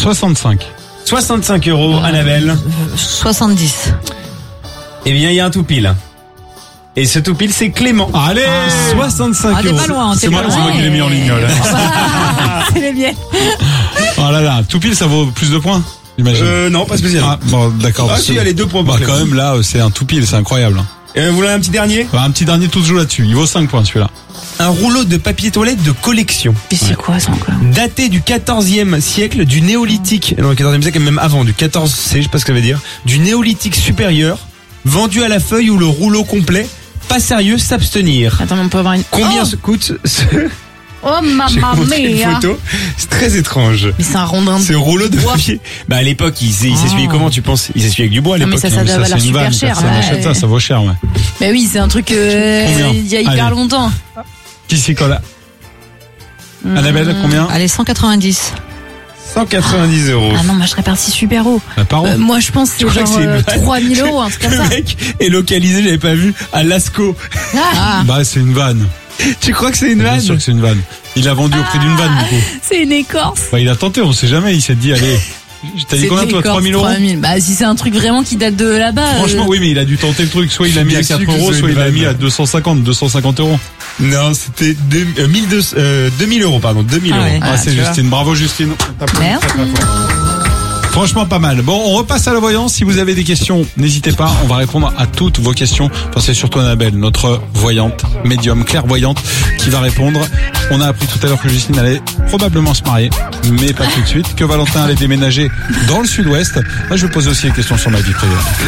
65. 65 €, Annabelle. 70. Eh bien, il y a un tout pile. Et ce tout pile, c'est Clément. Allez, 65 t'es €. pas loin, C'est moi qui l'ai mis en ligne, là. C'est les miennes. Oh là là, tout pile, ça vaut plus de points, j'imagine. Non, pas spécialement. Ah, bon, d'accord. Ah, si, allez, 2 points. Bah, quand même, là, c'est un tout pile, c'est incroyable. Vous voulez un petit dernier? Bah, un petit dernier, tout se joue là-dessus. Il vaut 5 points, celui-là. Un rouleau de papier toilette de collection. Mais c'est quoi ça encore? Daté du 14e siècle, du néolithique. Non, le 14e siècle, même avant, du 14C, je sais pas ce que ça veut dire. Du néolithique supérieur, vendu à la feuille ou le rouleau complet. Pas sérieux, s'abstenir. Attends, on peut avoir une... Combien se coûte ce... Oh, J'ai mamma montré une mia. photo. C'est très étrange. Mais c'est un rondin de Ce rouleau de bois. papier. Bah, à l'époque, il s'essuyait comment, tu penses? Il s'essuyait avec du bois, à Non, mais l'époque. ça doit Ça, valoir c'est une super vanne, cher. ça bah, achète ça, ça vaut cher, ouais. Bah oui, c'est un truc Combien? il y a hyper Allez. longtemps. Qui s'y colle? Annabelle, combien? Allez, 190. 190 €. Ah non, moi je serais parti super haut. Par an. Moi je pense que Tu crois c'est que c'est une genre vanne 3000 €, un truc comme Le ça. mec est localisé, j'avais pas vu, à Lascaux. Ah, Bah, c'est une vanne. Tu crois que c'est une Bien vanne? sûr que c'est une vanne. Il l'a vendu au prix d'une vanne, du coup. c'est une écorce. Bah, il a tenté, on sait jamais. Il s'est dit, allez. T'as dit C'est combien, une toi? écorce, 3000 €? 3000. Bah si c'est un truc vraiment qui date de là-bas. Franchement, oui, mais il a dû tenter le truc. Soit il l'a mis à 4 Bien sûr que €, c'est soit une il l'a mis vanne. à 250 €. Non, c'était 2000 €, pardon, 2000 €. Ah ouais. Ah, c'est tu vois. Justine. Bravo, Justine. Merci. Franchement, pas mal. Bon, on repasse à la voyance. Si vous avez des questions, n'hésitez pas. On va répondre à toutes vos questions. Enfin, c'est surtout Annabelle, notre voyante, médium, clairvoyante, qui va répondre. On a appris tout à l'heure que Justine allait probablement se marier, mais pas tout de suite. Que Valentin allait déménager dans le sud-ouest. Là, je vais poser aussi des questions sur ma vie privée.